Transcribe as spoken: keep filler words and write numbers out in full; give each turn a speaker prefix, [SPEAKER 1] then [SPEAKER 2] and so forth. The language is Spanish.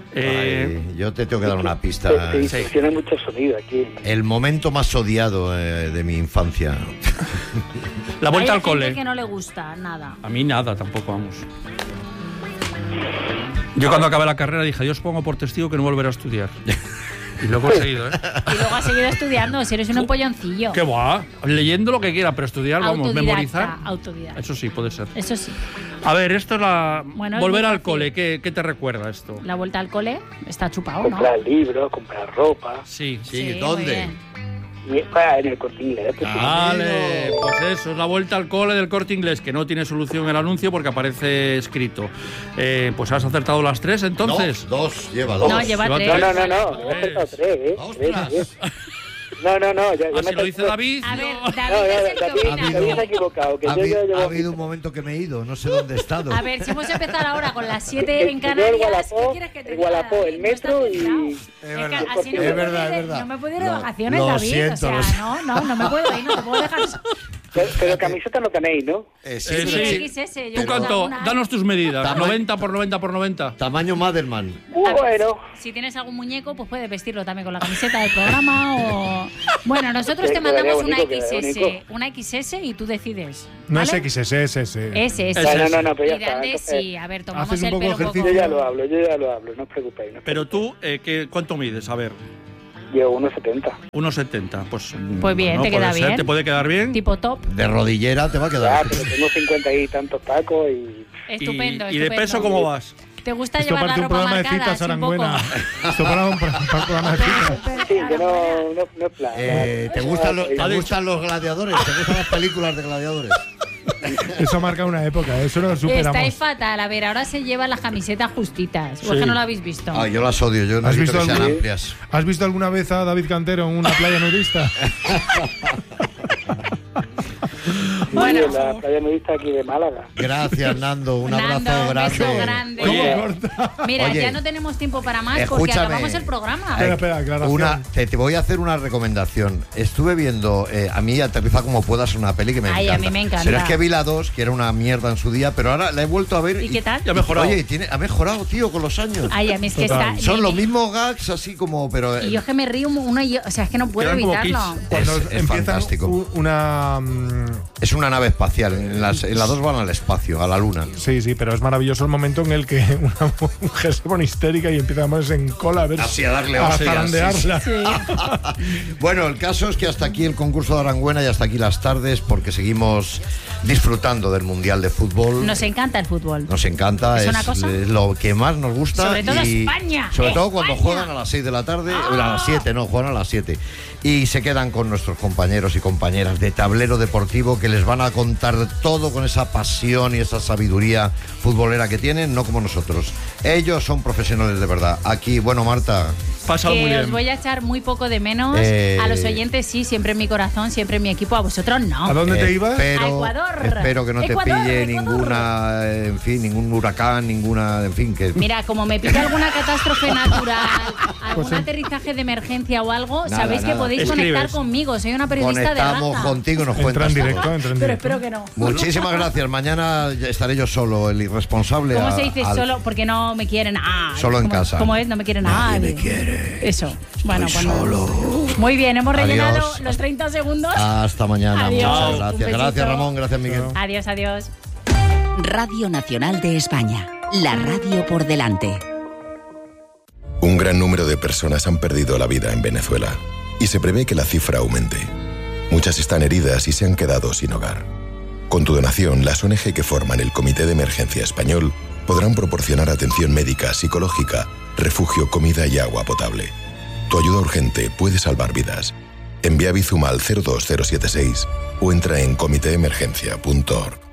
[SPEAKER 1] Eh,
[SPEAKER 2] Ay, yo te tengo que dar una pista.
[SPEAKER 3] Te, te distorsiona sí. mucho sonido aquí.
[SPEAKER 2] El momento más odiado eh, de mi infancia.
[SPEAKER 1] La vuelta
[SPEAKER 4] Hay
[SPEAKER 1] al cole.
[SPEAKER 4] gente que no le gusta nada.
[SPEAKER 1] A mí nada, tampoco, vamos. Yo cuando acabé la carrera dije, Dios pongo por testigo que no volveré a estudiar. Y lo he conseguido, ¿eh?
[SPEAKER 4] Y luego has seguido estudiando, si eres un empolloncillo.
[SPEAKER 1] ¿Qué va? Leyendo lo que quiera, pero estudiar, vamos,
[SPEAKER 4] Autodidacta,
[SPEAKER 1] memorizar.
[SPEAKER 4] Autodidacta.
[SPEAKER 1] Eso sí, puede ser.
[SPEAKER 4] Eso sí.
[SPEAKER 1] A ver, esto es la...
[SPEAKER 4] Bueno,
[SPEAKER 1] volver
[SPEAKER 4] es
[SPEAKER 1] al
[SPEAKER 4] fácil.
[SPEAKER 1] cole, ¿qué, ¿qué te recuerda esto?
[SPEAKER 4] La vuelta al cole está chupado, ¿no?
[SPEAKER 3] Comprar libros, comprar ropa.
[SPEAKER 1] Sí.
[SPEAKER 2] Sí,
[SPEAKER 4] Sí,
[SPEAKER 2] ¿dónde?
[SPEAKER 4] muy bien.
[SPEAKER 3] Y para en el Corte Inglés. Pues,
[SPEAKER 1] Vale, pues eso, es la vuelta al cole del Corte Inglés, que no tiene solución el anuncio porque aparece escrito. Eh, pues has acertado las tres, entonces.
[SPEAKER 2] Dos, dos, lleva dos.
[SPEAKER 4] No, lleva
[SPEAKER 1] Lleva
[SPEAKER 4] tres.
[SPEAKER 3] No, no, no, no.
[SPEAKER 1] Tres.
[SPEAKER 3] He acertado tres, ¿eh?
[SPEAKER 2] ¡Ostras!
[SPEAKER 3] Tres, tres. No, no, no. Ya, ya
[SPEAKER 1] Ah,
[SPEAKER 3] me
[SPEAKER 1] si lo dice David.
[SPEAKER 4] A ver,
[SPEAKER 1] no.
[SPEAKER 4] David
[SPEAKER 3] No,
[SPEAKER 4] es
[SPEAKER 3] no,
[SPEAKER 4] el que
[SPEAKER 3] David,
[SPEAKER 4] opina.
[SPEAKER 3] David se ha equivocado. Que
[SPEAKER 2] Ha,
[SPEAKER 3] yo,
[SPEAKER 2] habido,
[SPEAKER 3] yo, yo,
[SPEAKER 2] ha habido un momento que me he ido, no sé dónde he estado.
[SPEAKER 4] A ver, si hemos empezado ahora con las
[SPEAKER 3] que-
[SPEAKER 4] siete en
[SPEAKER 3] que yo el
[SPEAKER 4] Canarias, ¿qué
[SPEAKER 3] Gualapó,
[SPEAKER 4] quieres que te
[SPEAKER 3] el
[SPEAKER 4] diga?
[SPEAKER 3] Gualapó,
[SPEAKER 4] David?
[SPEAKER 3] el
[SPEAKER 4] No estás
[SPEAKER 3] metro
[SPEAKER 4] enterado.
[SPEAKER 3] y...
[SPEAKER 2] Es
[SPEAKER 4] Es
[SPEAKER 2] verdad,
[SPEAKER 4] que así no
[SPEAKER 2] es
[SPEAKER 4] me
[SPEAKER 2] verdad,
[SPEAKER 4] puedo ir
[SPEAKER 2] es
[SPEAKER 4] de-
[SPEAKER 2] verdad.
[SPEAKER 4] No me puedo ir de
[SPEAKER 2] Lo-
[SPEAKER 4] vacaciones,
[SPEAKER 2] lo
[SPEAKER 4] David.
[SPEAKER 2] siento,
[SPEAKER 4] o sea,
[SPEAKER 2] lo siento.
[SPEAKER 4] no, no, no me puedo ir, no te puedo dejar.
[SPEAKER 3] Pero, pero camiseta no tenéis, ¿no?
[SPEAKER 2] Eh, sí,
[SPEAKER 1] Eh,
[SPEAKER 2] pero
[SPEAKER 1] sí.
[SPEAKER 2] sí.
[SPEAKER 4] X S, yo
[SPEAKER 1] ¿Tú
[SPEAKER 4] tengo
[SPEAKER 1] cuánto?
[SPEAKER 4] alguna.
[SPEAKER 1] Danos tus medidas.
[SPEAKER 2] Tamaño.
[SPEAKER 1] noventa por noventa por noventa.
[SPEAKER 2] Tamaño Madelman.
[SPEAKER 3] Uh, bueno.
[SPEAKER 4] Si tienes algún muñeco, pues puedes vestirlo también con la camiseta del programa o... Bueno, nosotros
[SPEAKER 3] Sí,
[SPEAKER 4] te mandamos
[SPEAKER 3] quedaría
[SPEAKER 4] una
[SPEAKER 3] bonito,
[SPEAKER 4] X S,
[SPEAKER 3] quedaría bonito.
[SPEAKER 4] una X S y tú decides.
[SPEAKER 5] No
[SPEAKER 4] ¿vale?
[SPEAKER 5] es X S, es S.
[SPEAKER 4] Ese, ese.
[SPEAKER 3] No, no, no, no, pero ya
[SPEAKER 4] Y de
[SPEAKER 3] está.
[SPEAKER 4] Andes,
[SPEAKER 3] entonces,
[SPEAKER 4] sí, a ver, tomamos
[SPEAKER 5] Haces un
[SPEAKER 4] el
[SPEAKER 5] poco
[SPEAKER 4] pelo un
[SPEAKER 5] ejercicio
[SPEAKER 4] poco...
[SPEAKER 3] Yo ya lo hablo, yo ya lo hablo, no os preocupéis. No os
[SPEAKER 1] Pero tú, eh, ¿qué, ¿cuánto mides? A ver,
[SPEAKER 3] preocupéis. Llevo uno setenta.
[SPEAKER 1] uno setenta. Pues,
[SPEAKER 4] Pues bien,
[SPEAKER 1] bueno,
[SPEAKER 4] te
[SPEAKER 1] puede
[SPEAKER 4] queda
[SPEAKER 1] ser,
[SPEAKER 4] bien.
[SPEAKER 1] ¿Te puede quedar bien?
[SPEAKER 4] Tipo top.
[SPEAKER 2] De rodillera te va a
[SPEAKER 3] Ya,
[SPEAKER 2] quedar.
[SPEAKER 3] pero tengo cincuenta y tantos tacos y...
[SPEAKER 4] Estupendo,
[SPEAKER 1] ¿Y, y de
[SPEAKER 4] estupendo.
[SPEAKER 1] peso cómo vas?
[SPEAKER 4] ¿Te gusta
[SPEAKER 5] Esto
[SPEAKER 4] llevar la
[SPEAKER 5] parece un
[SPEAKER 4] ropa
[SPEAKER 5] programa de
[SPEAKER 4] marcada?
[SPEAKER 5] citas,
[SPEAKER 4] así un poco?
[SPEAKER 5] Aranguena. Esto para un, para un programa de citas.
[SPEAKER 3] Sí, que no, no, no es plan.
[SPEAKER 2] Eh, ¿Te gustan, los, ¿Te gustan los gladiadores? ¿Te gustan las películas de gladiadores?
[SPEAKER 5] Eso marca una época, eso lo superamos.
[SPEAKER 4] Estáis fatal. A ver, ahora se llevan las camisetas justitas. ¿O es
[SPEAKER 2] Sí.
[SPEAKER 4] que no lo habéis visto?
[SPEAKER 2] Ah, yo las odio, yo
[SPEAKER 5] ¿Has
[SPEAKER 2] necesito
[SPEAKER 5] visto
[SPEAKER 2] que sean
[SPEAKER 5] algún-
[SPEAKER 2] amplias.
[SPEAKER 5] ¿Has visto alguna vez a David Cantero en una playa nudista?
[SPEAKER 4] Bueno.
[SPEAKER 3] Bueno, la playa nudista aquí de Málaga.
[SPEAKER 2] Gracias, Nando. Un
[SPEAKER 4] Nando,
[SPEAKER 2] abrazo
[SPEAKER 4] un
[SPEAKER 2] grande.
[SPEAKER 4] beso grande.
[SPEAKER 2] Oye,
[SPEAKER 5] ¿Cómo corta?
[SPEAKER 4] Mira,
[SPEAKER 2] Oye,
[SPEAKER 4] ya no tenemos tiempo para más porque
[SPEAKER 2] escúchame.
[SPEAKER 4] acabamos el programa.
[SPEAKER 5] Espera, espera, aclaración.
[SPEAKER 2] Una, te, te voy a hacer una recomendación. Estuve viendo, eh, a mí Aterriza como puedas, una peli que me
[SPEAKER 4] Ay, a
[SPEAKER 2] encanta.
[SPEAKER 4] mí me encanta.
[SPEAKER 2] Pero es que vi la dos, que era una mierda en su día, pero ahora la he vuelto a ver.
[SPEAKER 4] ¿Y qué tal?
[SPEAKER 1] Ya ha mejorado.
[SPEAKER 2] Oye, tiene, ha mejorado, tío, con los años.
[SPEAKER 4] Ay, a mí es que
[SPEAKER 5] Total.
[SPEAKER 4] está...
[SPEAKER 2] Son
[SPEAKER 4] y-
[SPEAKER 2] los mismos gags, así como, pero... eh,
[SPEAKER 4] Y yo es que me río uno y yo... O sea, es que no puedo
[SPEAKER 1] Quedan como
[SPEAKER 4] evitarlo.
[SPEAKER 1] kids.
[SPEAKER 5] Cuando
[SPEAKER 2] Es- es
[SPEAKER 5] empieza
[SPEAKER 2] fantástico.
[SPEAKER 5] u- una... mm,
[SPEAKER 2] Es una nave espacial. En las, en las dos van al espacio, a la luna.
[SPEAKER 5] Sí, sí, pero es maravilloso el momento en el que una mujer se pone histérica y empieza a ponerse en cola a ver
[SPEAKER 2] Así, a darle
[SPEAKER 5] a
[SPEAKER 2] hostias,
[SPEAKER 5] zarandearla.
[SPEAKER 2] Bueno, el caso es que hasta aquí el concurso de Aranguena y hasta aquí las tardes, porque seguimos disfrutando del Mundial de Fútbol.
[SPEAKER 4] Nos encanta el fútbol.
[SPEAKER 2] Nos encanta,
[SPEAKER 4] ¿Es
[SPEAKER 2] es,
[SPEAKER 4] una cosa?
[SPEAKER 2] es lo que más nos gusta.
[SPEAKER 4] Sobre todo
[SPEAKER 2] y
[SPEAKER 4] España,
[SPEAKER 2] Sobre todo cuando
[SPEAKER 4] España.
[SPEAKER 2] juegan a las seis de la tarde,
[SPEAKER 4] Ah.
[SPEAKER 2] a las siete, no, juegan a las siete. Y se quedan con nuestros compañeros y compañeras de Tablero Deportivo que les van a contar todo con esa pasión y esa sabiduría futbolera que tienen, no como nosotros. Ellos son profesionales de verdad. Aquí, bueno, Marta,
[SPEAKER 1] Pásalo muy
[SPEAKER 4] Que os
[SPEAKER 1] bien.
[SPEAKER 4] voy a echar muy poco de menos.
[SPEAKER 2] Eh.
[SPEAKER 4] A los oyentes sí, siempre en mi corazón, siempre en mi equipo. A vosotros no.
[SPEAKER 5] ¿A dónde te
[SPEAKER 2] Eh,
[SPEAKER 5] ibas?
[SPEAKER 2] Espero,
[SPEAKER 4] A Ecuador.
[SPEAKER 2] espero que no te
[SPEAKER 4] Ecuador,
[SPEAKER 2] pille
[SPEAKER 4] Ecuador.
[SPEAKER 2] ninguna, eh, en fin, ningún huracán, ninguna, en fin, que...
[SPEAKER 4] Mira, como me pica alguna catástrofe natural, algún
[SPEAKER 5] Pues en-
[SPEAKER 4] aterrizaje de emergencia o algo,
[SPEAKER 2] Nada,
[SPEAKER 4] sabéis que
[SPEAKER 2] nada.
[SPEAKER 4] podéis
[SPEAKER 1] Escribes.
[SPEAKER 4] conectar conmigo. Soy una periodista de
[SPEAKER 2] Conectamos
[SPEAKER 4] raza.
[SPEAKER 2] contigo y nos
[SPEAKER 5] Entra
[SPEAKER 2] cuentas
[SPEAKER 5] en
[SPEAKER 2] todo.
[SPEAKER 5] directo, entra en
[SPEAKER 4] Pero
[SPEAKER 5] directo.
[SPEAKER 4] espero que no.
[SPEAKER 2] Muchísimas gracias. Mañana ya estaré yo solo, el irresponsable.
[SPEAKER 4] ¿Cómo
[SPEAKER 2] a-
[SPEAKER 4] se dice
[SPEAKER 2] al-
[SPEAKER 4] solo? Porque no me quieren. Ah,
[SPEAKER 2] Solo en
[SPEAKER 4] ¿cómo-
[SPEAKER 2] casa.
[SPEAKER 4] ¿Cómo es? No me quieren
[SPEAKER 2] Nadie
[SPEAKER 4] nadie.
[SPEAKER 2] me quiere.
[SPEAKER 4] Eso. Bueno,
[SPEAKER 2] Estoy
[SPEAKER 4] pues
[SPEAKER 2] solo.
[SPEAKER 4] muy bien, hemos rellenado
[SPEAKER 2] Adiós.
[SPEAKER 4] los treinta segundos.
[SPEAKER 2] Hasta mañana.
[SPEAKER 4] Adiós.
[SPEAKER 2] Muchas
[SPEAKER 4] Un
[SPEAKER 2] gracias.
[SPEAKER 4] besito.
[SPEAKER 2] Gracias, Ramón. Gracias, Miguel.
[SPEAKER 4] Adiós, adiós.
[SPEAKER 6] Radio Nacional de España. La radio por delante.
[SPEAKER 7] Un gran número de personas han perdido la vida en Venezuela y se prevé que la cifra aumente. Muchas están heridas y se han quedado sin hogar. Con tu donación, las O N Ge que forman el Comité de Emergencia Español podrán proporcionar atención médica, psicológica, refugio, comida y agua potable. Tu ayuda urgente puede salvar vidas. Envía Bizum al cero dos cero siete seis o entra en comité emergencia punto org.